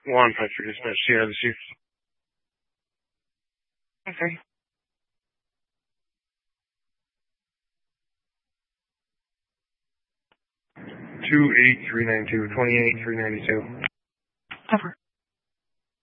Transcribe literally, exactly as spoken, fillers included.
One five three dispatch, Sierra the Chief. Okay. Two eight three nine two, twenty eight three ninety two. Over.